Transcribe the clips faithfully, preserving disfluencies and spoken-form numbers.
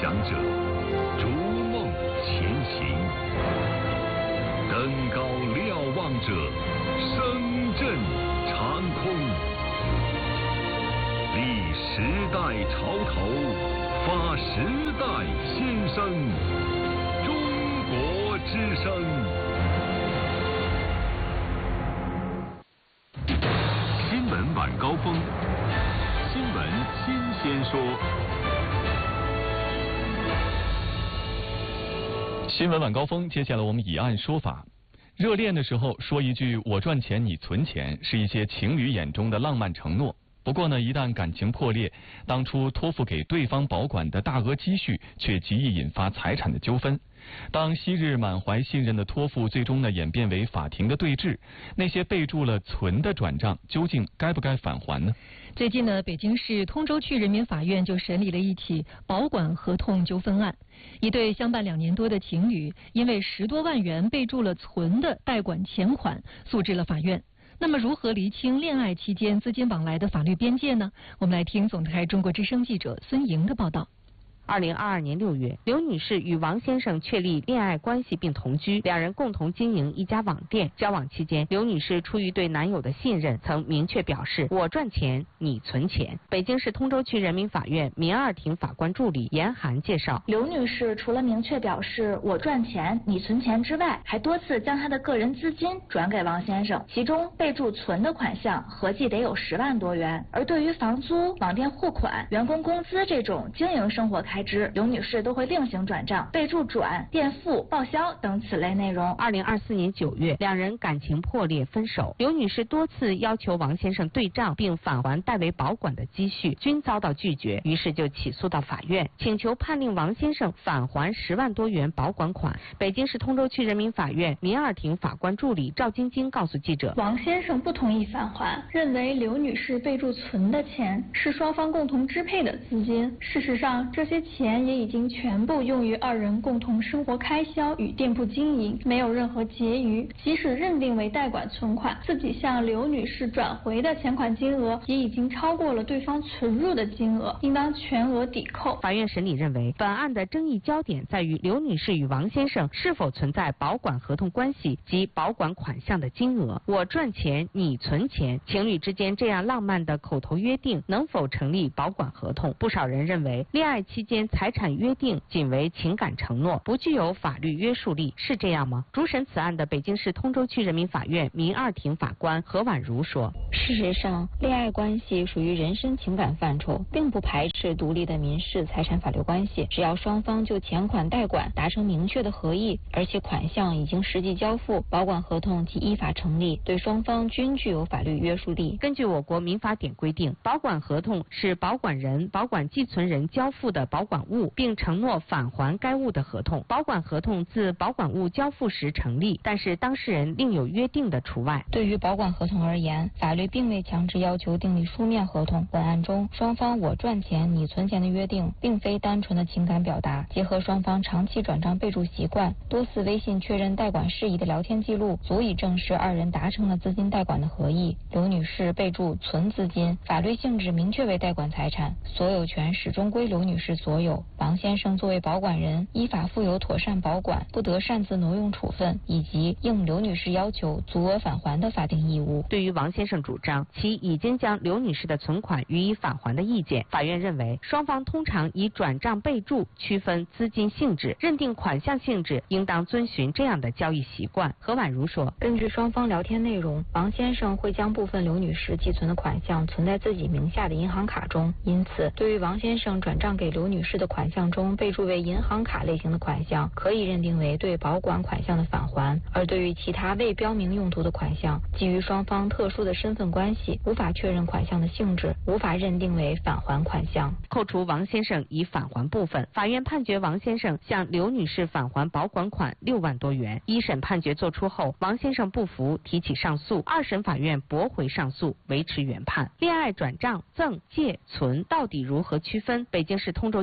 想者，逐梦前行；登高瞭望者，声震长空。立时代潮头，发时代新声。中国之声。新闻晚高峰，新闻新鲜说。 新闻晚高峰，接下来我们以案说法。热恋的时候说一句“我赚钱，你存钱”，是一些情侣眼中的浪漫承诺。不过呢，一旦感情破裂，当初托付给对方保管的大额积蓄，却极易引发财产的纠纷。当昔日满怀信任的托付最终呢演变为法庭的对峙，那些备注了存的转账究竟该不该返还呢？ 最近呢，北京市通州区人民法院就审理了一起保管合同纠纷案。一对相伴两年多的情侣，因为十多万元备注了存的代管钱款，诉至了法院。那么，如何厘清恋爱期间资金往来的法律边界呢？我们来听总台中国之声记者孙莹的报道。 二零二二年六月，刘女士与王先生确立恋爱关系并同居，两人共同经营一家网店。交往期间，刘女士出于对男友的信任，曾明确表示：“我赚钱，你存钱。”北京市通州区人民法院民二庭法官助理严涵介绍， 刘女士除了明确表示“我赚钱，你存钱”之外，还多次将她的个人资金转给王先生，其中备注存的款项合计得有十万多元。而对于房租、网店货款、员工工资这种经营生活开支，刘女士都会另行转账，备注转、垫付、报销等此类内容。 二零二四年九月，两人感情破裂分手。刘女士多次要求王先生对账并返还代为保管的积蓄，均遭到拒绝，于是就起诉到法院，请求判令王先生返还十万多元保管款。北京市通州区人民法院民二庭法官助理赵晶晶告诉记者， 王先生不同意返还，认为刘女士备注存的钱是双方共同支配的资金，事实上这些钱也已经全部用于二人共同生活开销与店铺经营，没有任何结余。即使认定为代管存款，自己向刘女士转回的钱款金额也已经超过了对方存入的金额，应当全额抵扣。 法院审理认为，本案的争议焦点在于刘女士与王先生是否存在保管合同关系及保管款项的金额。我赚钱，你存钱，情侣之间这样浪漫的口头约定能否成立保管合同？不少人认为，恋爱期间财产约定仅为情感承诺，不具有法律约束力，是这样吗？主审此案的北京市通州区人民法院民二庭法官何婉如说， 事实上，恋爱关系属于人身情感范畴，并不排斥独立的民事财产法律关系。只要双方就钱款代管达成明确的合意，而且款项已经实际交付，保管合同即依法成立，对双方均具有法律约束力。 根据我国民法典规定，保管合同是保管人、保管寄存人交付的保管物，并承诺返还该物的合同。保管合同自保管物交付时成立，但是当事人另有约定的除外。 对于保管合同而言，法律并未强制要求订立书面合同。本案中，双方我赚钱你存钱的约定，并非单纯的情感表达，结合双方长期转账备注习惯、多次微信确认代管事宜的聊天记录，足以证实二人达成了资金代管的合意。刘女士备注存资金，法律性质明确为代管财产，所有权始终归刘女士所有。王先生作为保管人，依法负有妥善保管、不得擅自挪用处分，以及应刘女士要求足额返还的法定义务。 对于王先生主张其已经将刘女士的存款予以返还的意见，法院认为，双方通常以转账备注区分资金性质，认定款项性质，应当遵循这样的交易习惯。何婉如说， 根据双方聊天内容，王先生会将部分刘女士寄存的款项存在自己名下的银行卡中，因此对于王先生转账给刘女士的款项中备注为银行卡类型的款项，可以认定为对保管款项的返还；而对于其他未标明用途的款项，基于双方特殊的身份关系，无法确认款项的性质，无法认定为返还款项。 扣除王先生已返还部分，法院判决王先生向刘女士返还保管款六万多元。一审判决作出后，王先生不服，提起上诉，二审法院驳回上诉，维持原判。恋爱转账、赠、借、存到底如何区分？北京市通州区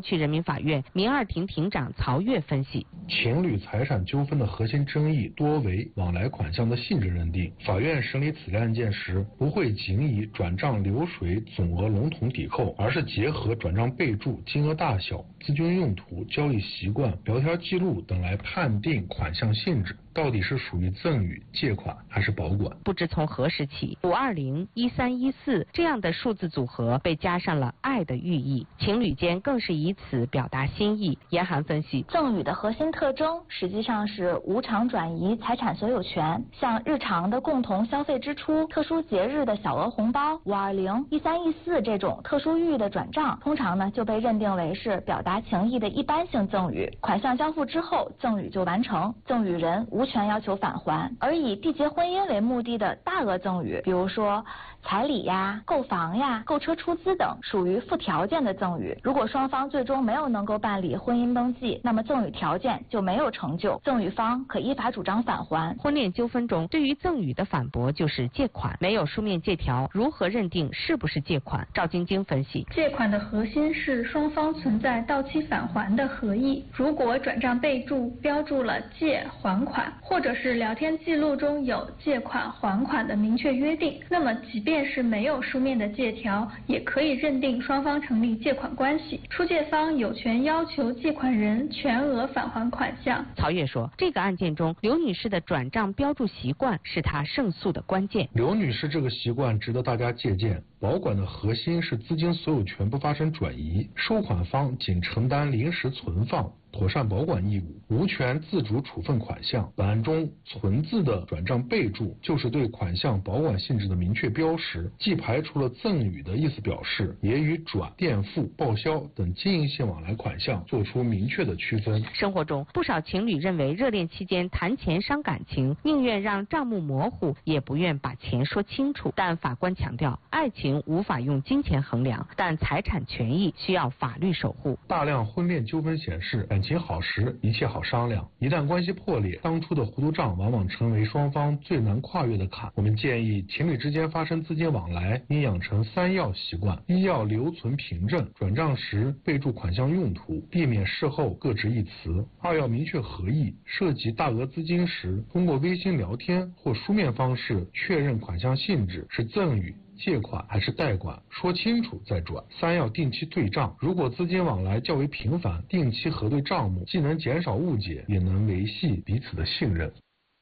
区人民法院民二庭庭长曹跃分析， 情侣财产纠纷的核心争议多为往来款项的性质认定。法院审理此类案件时，不会仅以转账流水总额笼统抵扣，而是结合转账备注、金额大小、资金用途、交易习惯、聊天记录等来判定款项性质到底是属于赠与、借款还是保管。 不知从何时起，五二零、一三一四这样的数字组合被加上了爱的寓意，情侣间更是以此表达心意。严涵分析， 赠与的核心特征实际上是无偿转移财产所有权，像日常的共同消费支出、特殊节日的小额红包、五二零、一三一四这种特殊寓意的转账，通常呢就被认定为是表达情意的一般性赠与。款项交付之后，赠与就完成，赠与人无权要求返还。而以缔结婚姻为目的的大额赠与，比如说彩礼呀、购房呀、购车出资等，属于附条件的赠与。如果双方最终没有能够办理婚姻登记，那么赠与条件就没有成就，赠与方可依法主张返还。 婚恋纠纷中，对于赠与的反驳就是借款，没有书面借条，如何认定是不是借款？赵晶晶分析， 借款的核心是双方存在到期返还的合意。如果转账备注标注了借还款，或者是聊天记录中有借款还款的明确约定，那么即便是没有书面的借条，也可以认定双方成立借款关系。出借方有权要求借款人全额返还款项。 曹跃说，这个案件中，刘女士的转账标注习惯是她胜诉的关键。 刘女士这个习惯值得大家借鉴。保管的核心是资金所有权不发生转移，收款方仅承担临时存放、妥善保管义务，无权自主处分款项。本案中存字的转账备注就是对款项保管性质的明确标识，既排除了赠与的意思表示，也与转、垫付、报销等经营性往来款项做出明确的区分。 生活中，不少情侣认为热恋期间谈钱伤感情，宁愿让账目模糊，也不愿把钱说清楚。但法官强调，爱情无法用金钱衡量，但财产权益需要法律守护。 大量婚恋纠纷显示，感情好时一切好商量，一旦关系破裂，当初的糊涂账往往成为双方最难跨越的坎。我们建议情侣之间发生资金往来应养成三要习惯：一要留存凭证，转账时备注款项用途，避免事后各执一词；二要明确合意，涉及大额资金时，通过微信聊天或书面方式确认款项性质是赠与、借款还是贷款，说清楚再转。三要定期对账，如果资金往来较为频繁，定期核对账目，既能减少误解，也能维系彼此的信任。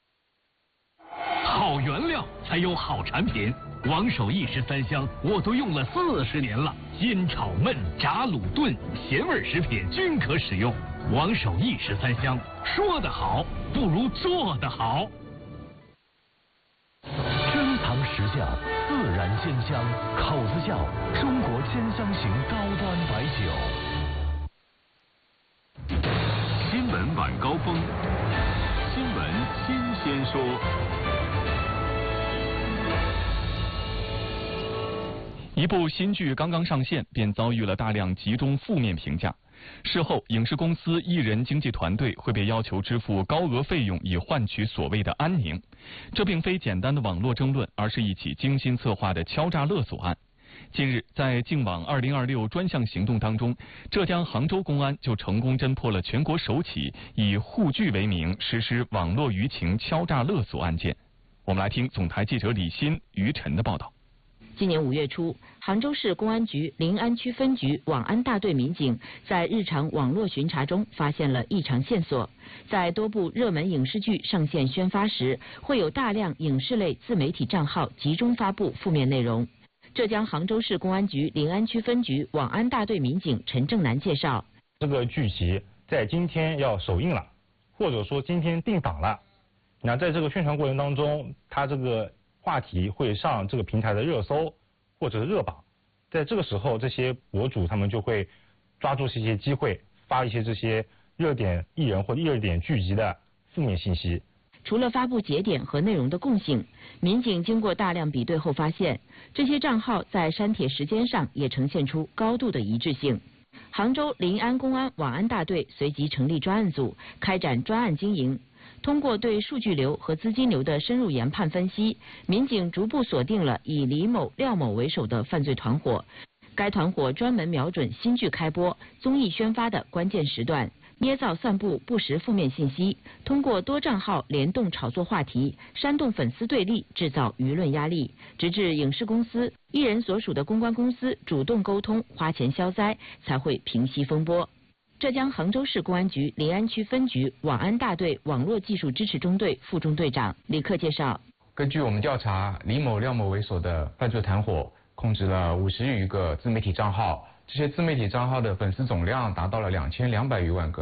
好原料才有好产品，王守义十三香我都用了四十年了，煎炒焖炸卤炖咸味食品均可使用。王守义十三香，说得好不如做得好。 珍藏实窖，自然鲜香，口子窖，中国鲜香型高端白酒。 新闻晚高峰，新闻新鲜说。 一部新剧刚刚上线，便遭遇了大量集中负面评价。事后，影视公司艺人经纪团队会被要求支付高额费用，以换取所谓的安宁。这并非简单的网络争论，而是一起精心策划的敲诈勒索案。近日，在净网二零二六专项行动当中，浙江杭州公安就成功侦破了全国首起以沪剧为名实施网络舆情敲诈勒索案件。我们来听总台记者李欣、于晨的报道。 今年五月初，杭州市公安局临安区分局网安大队民警在日常网络巡查中发现了异常线索。在多部热门影视剧上线宣发时，会有大量影视类自媒体账号集中发布负面内容。浙江杭州市公安局临安区分局网安大队民警陈正南介绍， 这个剧集在今天要首映了，或者说今天定档了。那在这个宣传过程当中，它这个话题会上这个平台的热搜或者是热榜，在这个时候，这些博主他们就会抓住这些机会，发一些这些热点艺人或者热点剧集的负面信息。 除了发布节点和内容的共性，民警经过大量比对后发现，这些账号在删帖时间上也呈现出高度的一致性。杭州临安公安网安大队随即成立专案组，开展专案经营。通过对数据流和资金流的深入研判分析，民警逐步锁定了以李某、廖某为首的犯罪团伙， 该团伙专门瞄准新剧开播、综艺宣发的关键时段，捏造散布不实负面信息，通过多账号联动炒作话题，煽动粉丝对立，制造舆论压力，直至影视公司、艺人所属的公关公司主动沟通，花钱消灾，才会平息风波。浙江杭州市公安局临安区分局网安大队网络技术支持中队副中队长李克介绍， 根据我们调查，李某、廖某为首的犯罪团伙控制了五十余个自媒体账号，这些自媒体账号的粉丝总量达到了两千两百余万个。